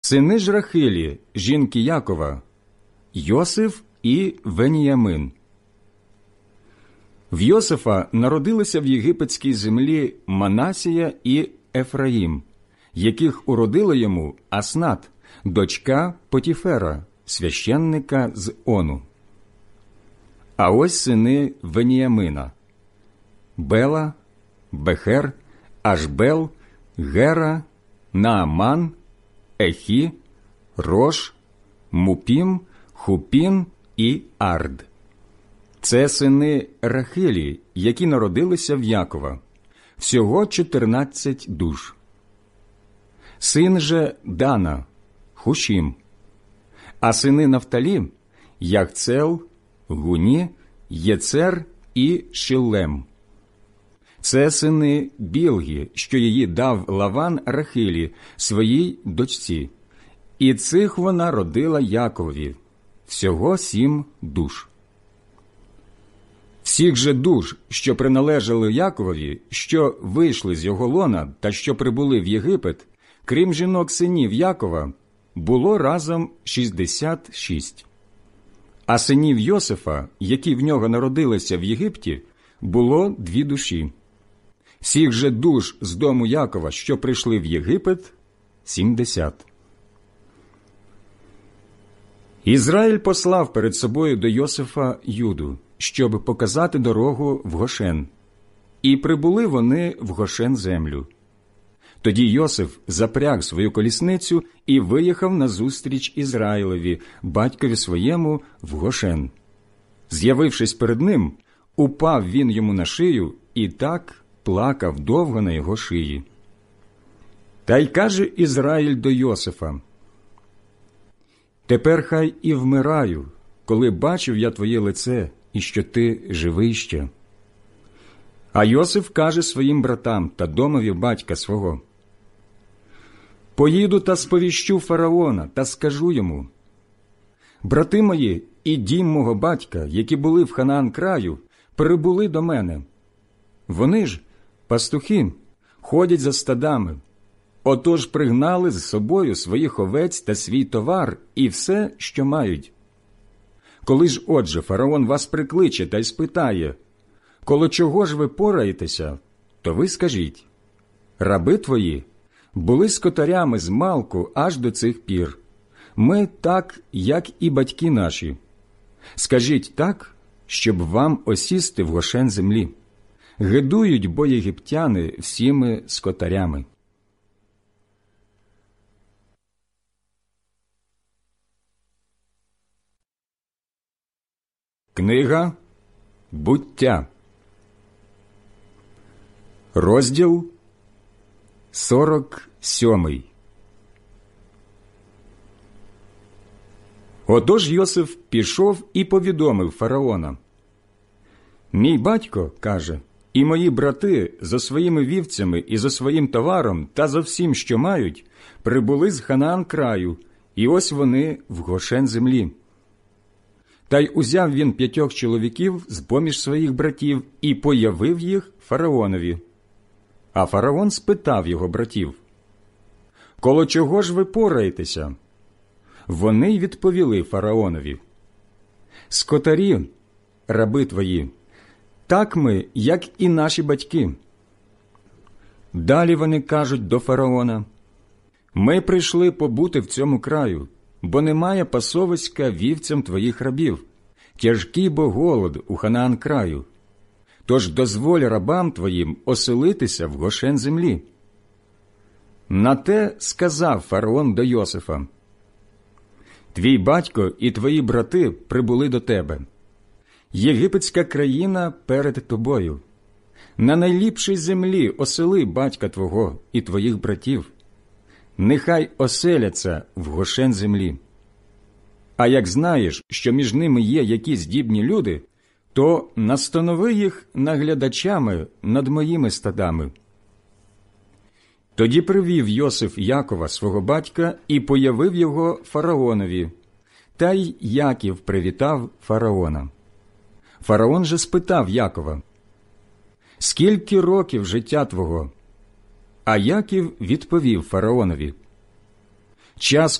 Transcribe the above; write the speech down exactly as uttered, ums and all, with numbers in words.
Сини ж Рахилі, жінки Якова, Йосиф і Веніямин. В Йосифа народилися в єгипетській землі Манасія і Ефраїм, яких уродила йому Аснат, дочка Потіфера, священника з Ону. А ось сини Веніямина: Бела, Бехер, Ашбел, Гера, Нааман, Ехі, Рош, Мупім, Хупін і Ард. Це сини Рахилі, які народилися в Якова. Всього чотирнадцять душ. Син же Дана – Хушім. А сини Нафталі – Яхцел, Гуні, Єцер і Шиллем. Це сини Білгі, що її дав Лаван Рахилі, своїй дочці. І цих вона родила Яковові. Всього сім душ. Всіх же душ, що приналежали Яковові, що вийшли з його лона та що прибули в Єгипет, крім жінок синів Якова, було разом шістдесят шість. А синів Йосифа, які в нього народилися в Єгипті, було дві душі. Всіх же душ з дому Якова, що прийшли в Єгипет, сімдесят. Ізраїль послав перед собою до Йосифа Юду, щоб показати дорогу в Гошен. І прибули вони в Гошен землю. Тоді Йосиф запряг свою колісницю і виїхав назустріч Ізраїлеві, батькові своєму, в Гошен. З'явившись перед ним, упав він йому на шию і так плакав довго на його шиї. Та й каже Ізраїль до Йосифа: «Тепер хай і вмираю, коли бачив я твоє лице, і що ти живий ще». А Йосиф каже своїм братам та домові батька свого: «Поїду та сповіщу фараона та скажу йому: брати мої і дім мого батька, які були в Ханаан краю, прибули до мене. Вони ж, пастухи, ходять за стадами. Отож пригнали з собою своїх овець та свій товар і все, що мають. Коли ж, отже, фараон вас прикличе та й спитає: коло чого ж ви пораєтеся, то ви скажіть: раби твої були скотарями з малку аж до цих пір. Ми так, як і батьки наші. Скажіть так, щоб вам осісти в Гошен землі. Гидують бо єгиптяни всіми скотарями». Книга «Буття», розділ сорок сьомий. Отож Йосиф пішов і повідомив фараона: «Мій батько, – каже, – і мої брати зо своїми вівцями і зо своїм товаром та зо всім, що мають, прибули з Ханаан краю, і ось вони в Гошен землі». Та й узяв він п'ятьох чоловіків з-поміж своїх братів і появив їх фараонові. А фараон спитав його братів: «Коло чого ж ви пораєтеся?» Вони й відповіли фараонові: «Скотарі, раби твої, так ми, як і наші батьки». Далі вони кажуть до фараона: «Ми прийшли побути в цьому краю, бо немає пасовиська вівцям твоїх рабів, тяжкий бо голод у Ханаан краю. Тож дозволь рабам твоїм оселитися в Гошен землі». На те сказав фараон до Йосифа: «Твій батько і твої брати прибули до тебе. Єгипетська країна перед тобою. На найліпшій землі осели батька твого і твоїх братів. Нехай оселяться в Гошен землі. А як знаєш, що між ними є якісь здібні люди, то настанови їх наглядачами над моїми стадами». Тоді привів Йосиф Якова, свого батька, і появив його фараонові. Та й Яків привітав фараона. Фараон же спитав Якова: «Скільки років життя твого?» А Яків відповів фараонові: «Час,